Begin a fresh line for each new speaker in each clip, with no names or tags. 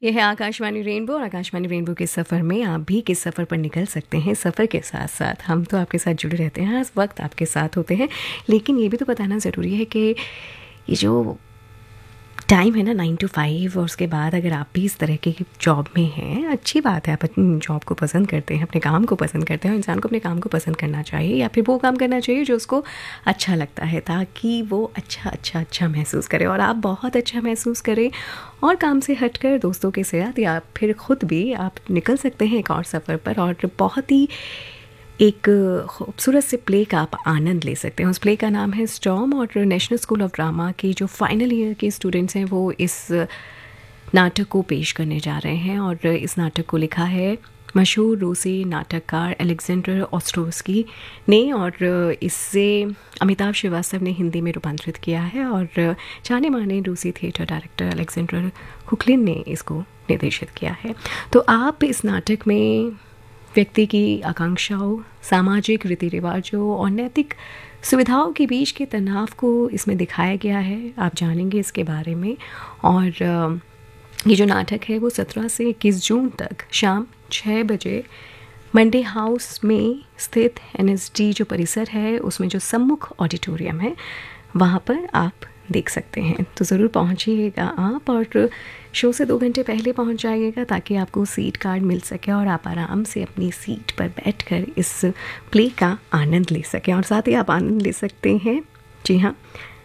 ये है आकाशवाणी रेनबो और आकाशवाणी रेनबो के सफ़र में आप भी किस सफ़र पर निकल सकते हैं। सफ़र के साथ साथ हम तो आपके साथ जुड़े रहते हैं, हर वक्त आपके साथ होते हैं, लेकिन ये भी तो बताना ज़रूरी है कि ये जो टाइम है ना 9 to 5, और उसके बाद अगर आप भी इस तरह की जॉब में हैं, अच्छी बात है, आप अपनी जॉब को पसंद करते हैं, अपने काम को पसंद करते हैं। इंसान को अपने काम को पसंद करना चाहिए या फिर वो काम करना चाहिए जो उसको अच्छा लगता है, ताकि वो अच्छा महसूस करे और आप बहुत अच्छा महसूस करें। और काम से हटकर दोस्तों के साथ या फिर ख़ुद भी आप निकल सकते हैं एक और सफ़र पर, और बहुत ही एक खूबसूरत से प्ले का आप आनंद ले सकते हैं। उस प्ले का नाम है स्टॉर्म, और नेशनल स्कूल ऑफ ड्रामा के जो फाइनल ईयर के स्टूडेंट्स हैं वो इस नाटक को पेश करने जा रहे हैं। और इस नाटक को लिखा है मशहूर रूसी नाटककार अलेक्जेंडर ऑस्ट्रोवस्की ने, और इससे अमिताभ श्रीवास्तव ने हिंदी में रूपांतरित किया है, और जाने माने रूसी थिएटर डायरेक्टर अलेक्जेंडर कुकलिन ने इसको निर्देशित किया है। तो आप इस नाटक में व्यक्ति की आकांक्षाओं, सामाजिक रीति रिवाजों और नैतिक सुविधाओं के बीच के तनाव को इसमें दिखाया गया है। आप जानेंगे इसके बारे में। और ये जो नाटक है वो 17 से 21 जून तक शाम 6 बजे मंडे हाउस में स्थित NSD जो परिसर है उसमें जो सम्मुख ऑडिटोरियम है वहाँ पर आप देख सकते हैं। तो ज़रूर पहुँचिएगा आप, और शो से 2 घंटे पहले पहुँच जाइएगा ताकि आपको सीट कार्ड मिल सके और आप आराम से अपनी सीट पर बैठकर इस प्ले का आनंद ले सकें। और साथ ही आप आनंद ले सकते हैं, जी हाँ,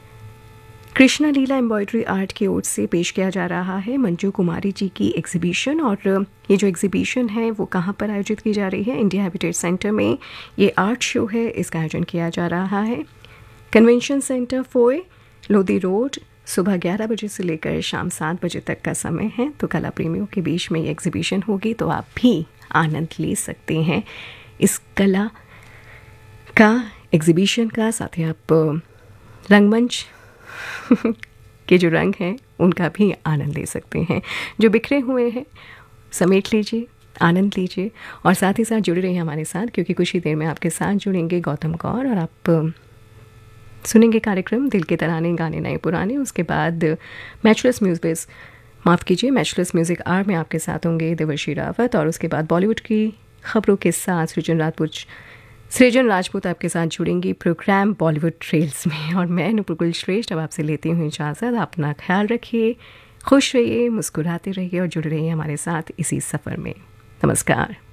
कृष्णा लीला एम्ब्रॉयडरी आर्ट की ओर से पेश किया जा रहा है मंजू कुमारी जी की एग्जीबिशन। और ये जो एग्जीबिशन है वो कहाँ पर आयोजित की जा रही है? इंडिया हैबिटेट सेंटर में ये आर्ट शो है, इसका आयोजन किया जा रहा है कन्वेंशन सेंटर फोए, लोधी रोड। सुबह 11 बजे से लेकर शाम 7 बजे तक का समय है। तो कला प्रेमियों के बीच में ये एग्जीबिशन होगी, तो आप भी आनंद ले सकते हैं इस कला का, एग्जीबिशन का। साथ ही आप रंगमंच के जो रंग हैं उनका भी आनंद ले सकते हैं। जो बिखरे हुए हैं समेट लीजिए, आनंद लीजिए, और साथ ही साथ जुड़े रहिए हमारे साथ, क्योंकि कुछ ही देर में आपके साथ जुड़ेंगे गौतम कौर, और आप सुनेंगे कार्यक्रम दिल के तराने गाने नए पुराने। उसके बाद मैचलेस म्यूज़िक आर में आपके साथ होंगे देवर्षी रावत, और उसके बाद बॉलीवुड की खबरों के साथ सृजन राजपूत आपके साथ जुड़ेंगी प्रोग्राम बॉलीवुड ट्रेल्स में। और मैं नुपुर श्रेष्ठ अब आपसे लेती हूँ इजाज़त। अपना ख्याल रखिए, खुश रहिए, मुस्कुराते रहिए और जुड़े रहिए हमारे साथ इसी सफ़र में। नमस्कार।